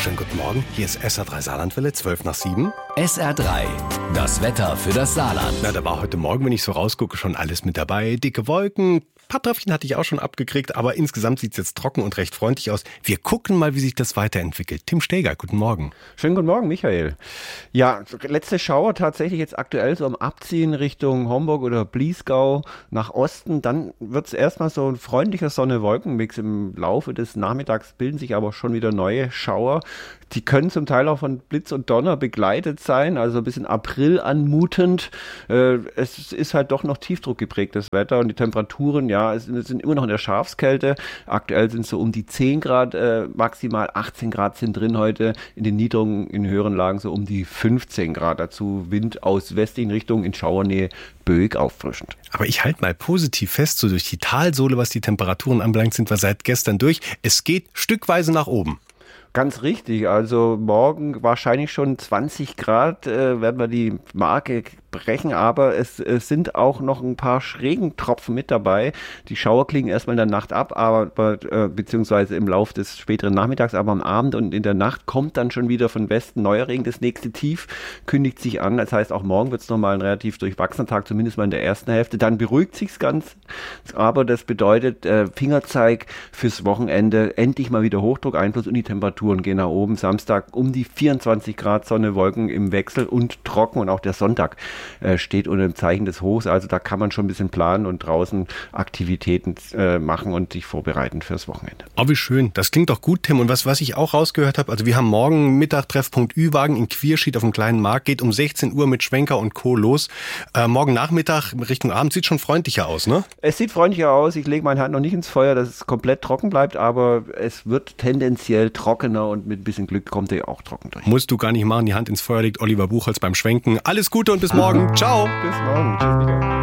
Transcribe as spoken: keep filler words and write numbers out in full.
Schönen guten Morgen, hier ist S R drei Saarlandwelle, zwölf nach sieben. S R drei, das Wetter für das Saarland. Na, da war heute Morgen, wenn ich so rausgucke, schon alles mit dabei. Dicke Wolken, ein paar Tröpfchen hatte ich auch schon abgekriegt, aber insgesamt sieht es jetzt trocken und recht freundlich aus. Wir gucken mal, wie sich das weiterentwickelt. Tim Steger, guten Morgen. Schönen guten Morgen, Michael. Ja, letzte Schauer tatsächlich jetzt aktuell so am Abziehen Richtung Homburg oder Bliesgau nach Osten. Dann wird es erstmal so ein freundlicher Sonne-Wolken-Mix. Im Laufe des Nachmittags bilden sich aber schon wieder neue Schauer. Die können zum Teil auch von Blitz und Donner begleitet sein, also ein bisschen April anmutend. Äh, es ist halt doch noch Tiefdruck geprägtes Wetter und die Temperaturen, ja, es sind immer noch in der Schafskälte. Aktuell sind es so um die zehn Grad, äh, maximal achtzehn Grad sind drin heute. In den niedrigen, in höheren Lagen so um die fünfzehn Grad. Dazu Wind aus westlichen Richtungen in Schauernähe, böig auffrischend. Aber ich halte mal positiv fest, so durch die Talsohle, was die Temperaturen anbelangt, sind wir seit gestern durch. Es geht stückweise nach oben. Ganz richtig, also morgen wahrscheinlich schon zwanzig Grad äh, werden wir die Marke brechen, aber es, es sind auch noch ein paar Regentropfen mit dabei. Die Schauer klingen erstmal in der Nacht ab, aber äh, beziehungsweise im Laufe des späteren Nachmittags, aber am Abend und in der Nacht kommt dann schon wieder von Westen neuer Regen. Das nächste Tief kündigt sich an, das heißt auch morgen wird es nochmal ein relativ durchwachsener Tag, zumindest mal in der ersten Hälfte. Dann beruhigt sich's ganz, aber das bedeutet äh, Fingerzeig fürs Wochenende, endlich mal wieder Hochdruckeinfluss und die Temperaturen gehen nach oben. Samstag um die vierundzwanzig Grad, Sonne, Wolken im Wechsel und trocken und auch der Sonntag äh, steht unter dem Zeichen des Hochs. Also da kann man schon ein bisschen planen und draußen Aktivitäten äh, machen und sich vorbereiten fürs Wochenende. Oh, wie schön. Das klingt doch gut, Tim. Und was, was ich auch rausgehört habe, also wir haben morgen Mittag Treffpunkt Ü-Wagen in Quierschied auf dem kleinen Markt, geht um sechzehn Uhr mit Schwenker und Co. los. Äh, morgen Nachmittag Richtung Abend sieht schon freundlicher aus, ne? Es sieht freundlicher aus. Ich lege meine Hand noch nicht ins Feuer, dass es komplett trocken bleibt, aber es wird tendenziell trockener und mit ein bisschen Glück kommt er auch trocken durch. Musst du gar nicht machen, die Hand ins Feuer legt Oliver Buchholz beim Schwenken. Alles Gute und bis morgen. Ciao. Bis morgen. Tschüss, Miguel.